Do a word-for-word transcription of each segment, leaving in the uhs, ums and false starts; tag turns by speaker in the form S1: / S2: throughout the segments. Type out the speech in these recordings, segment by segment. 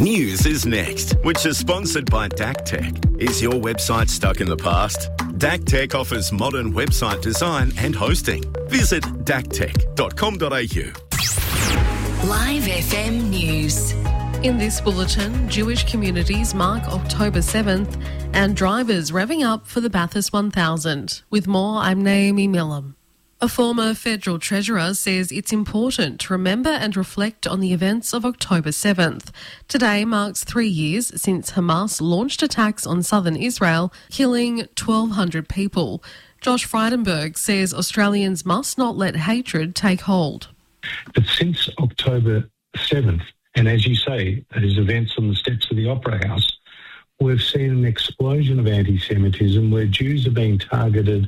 S1: News is next, which is sponsored by D A C Tech. Is your website stuck in the past? D A C Tech offers modern website design and hosting. Visit d a c tech dot com dot a u.
S2: Live F M News.
S3: In this bulletin, Jewish communities mark October seventh and drivers revving up for the Bathurst one thousand. With more, I'm Naomi Millam. A former federal treasurer says it's important to remember and reflect on the events of October seventh. Today marks three years since Hamas launched attacks on southern Israel, killing twelve hundred people. Josh Frydenberg says Australians must not let hatred take hold.
S4: But since October seventh, and as you say, those events on the steps of the Opera House, we've seen an explosion of anti-Semitism where Jews are being targeted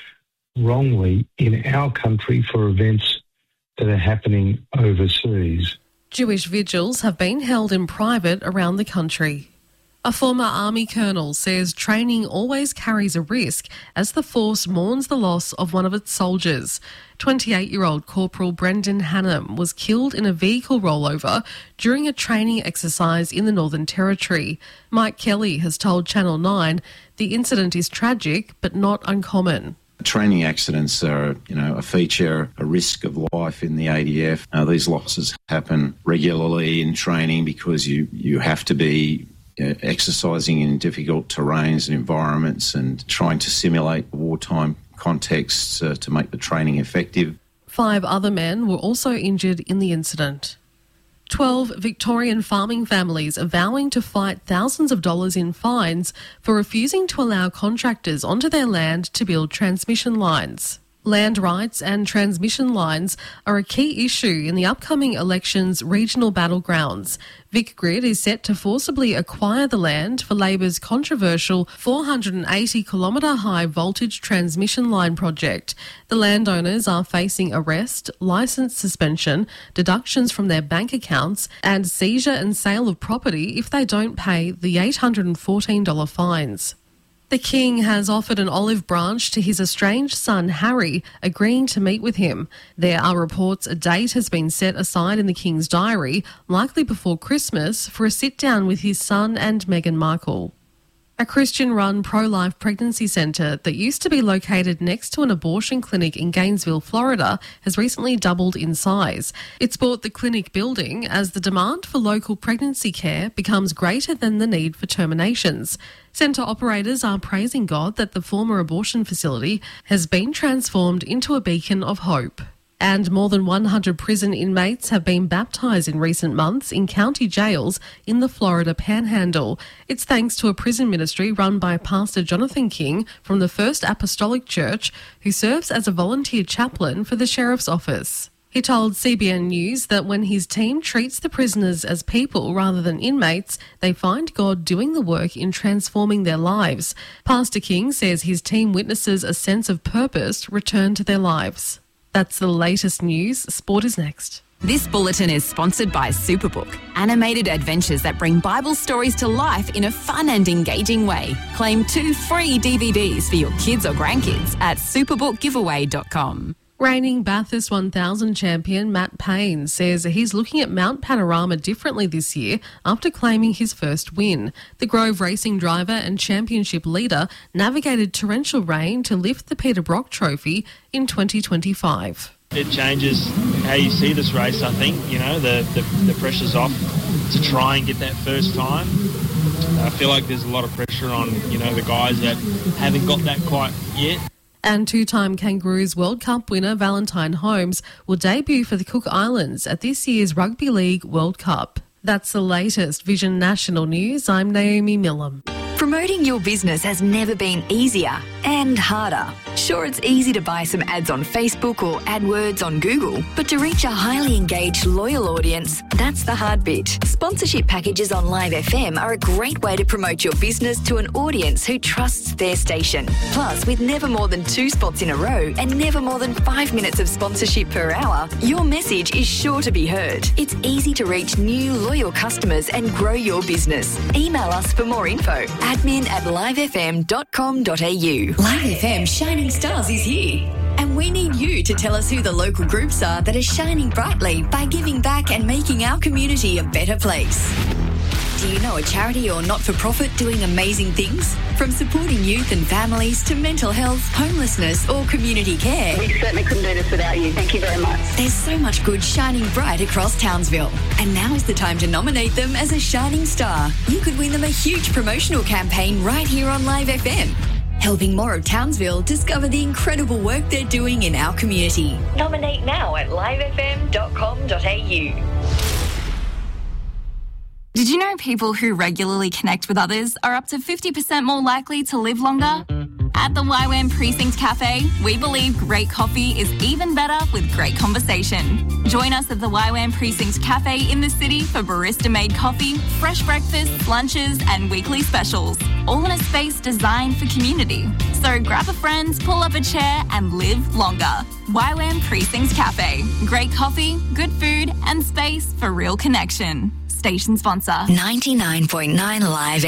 S4: wrongly in our country for events that are happening overseas.
S3: Jewish vigils have been held in private around the country. A former army colonel says training always carries a risk as the force mourns the loss of one of its soldiers. twenty-eight-year-old Corporal Brendan Hannam was killed in a vehicle rollover during a training exercise in the Northern Territory. Mike Kelly has told Channel nine the incident is tragic but not uncommon.
S5: Training accidents are, you know, a feature, a risk of life in the A D F. Uh, these losses happen regularly in training because you, you have to be uh, exercising in difficult terrains and environments and trying to simulate wartime contexts uh, to make the training effective.
S3: Five other men were also injured in the incident. Twelve Victorian farming families are vowing to fight thousands of dollars in fines for refusing to allow contractors onto their land to build transmission lines. Land rights and transmission lines are a key issue in the upcoming election's regional battlegrounds. VicGrid is set to forcibly acquire the land for Labor's controversial four hundred eighty kilometre high voltage transmission line project. The landowners are facing arrest, licence suspension, deductions from their bank accounts and seizure and sale of property if they don't pay the eight hundred fourteen dollars fines. The King has offered an olive branch to his estranged son Harry, agreeing to meet with him. There are reports a date has been set aside in the King's diary, likely before Christmas, for a sit-down with his son and Meghan Markle. A Christian-run pro-life pregnancy centre that used to be located next to an abortion clinic in Gainesville, Florida, has recently doubled in size. It's bought the clinic building as the demand for local pregnancy care becomes greater than the need for terminations. Centre operators are praising God that the former abortion facility has been transformed into a beacon of hope. And more than one hundred prison inmates have been baptised in recent months in county jails in the Florida Panhandle. It's thanks to a prison ministry run by Pastor Jonathan King from the First Apostolic Church, who serves as a volunteer chaplain for the Sheriff's Office. He told C B N News that when his team treats the prisoners as people rather than inmates, they find God doing the work in transforming their lives. Pastor King says his team witnesses a sense of purpose return to their lives. That's the latest news. Sport is next.
S2: This bulletin is sponsored by Superbook, animated adventures that bring Bible stories to life in a fun and engaging way. Claim two free D V Ds for your kids or grandkids at superbook giveaway dot com.
S3: Reigning Bathurst one thousand champion Matt Payne says he's looking at Mount Panorama differently this year after claiming his first win. The Grove Racing driver and championship leader navigated torrential rain to lift the Peter Brock Trophy in twenty twenty-five.
S6: It changes how you see this race, I think. You know, the, the, the pressure's off to try and get that first time. I feel like there's a lot of pressure on, you know, the guys that haven't got that quite yet.
S3: And two-time Kangaroos World Cup winner Valentine Holmes will debut for the Cook Islands at this year's Rugby League World Cup. That's the latest Vision National News. I'm Naomi Millam.
S2: Promoting your business has never been easier and harder. Sure, it's easy to buy some ads on Facebook or AdWords on Google, but to reach a highly engaged, loyal audience, that's the hard bit. Sponsorship packages on Live F M are a great way to promote your business to an audience who trusts their station. Plus, with never more than two spots in a row and never more than five minutes of sponsorship per hour, your message is sure to be heard. It's easy to reach new, loyal customers and grow your business. Email us for more info. admin at live f m dot com dot a u. Live F M Shining Stars is here. And we need you to tell us who the local groups are that are shining brightly by giving back and making our community a better place. Do you know a charity or not-for-profit doing amazing things? From supporting youth and families to mental health, homelessness or community care.
S7: We certainly couldn't do this without you. Thank you very much.
S2: There's so much good shining bright across Townsville. And now is the time to nominate them as a shining star. You could win them a huge promotional campaign right here on Live F M. Helping more of Townsville discover the incredible work they're doing in our community. Nominate now at live f m dot com dot a u.
S8: Did you know people who regularly connect with others are up to fifty percent more likely to live longer? At the Y WAM Precinct Cafe, we believe great coffee is even better with great conversation. Join us at the Y WAM Precinct Cafe in the city for barista-made coffee, fresh breakfasts, lunches and weekly specials, all in a space designed for community. So grab a friend, pull up a chair and live longer. Y WAM Precinct Cafe. Great coffee, good food and space for real connection. Station sponsor.
S2: ninety-nine point nine Live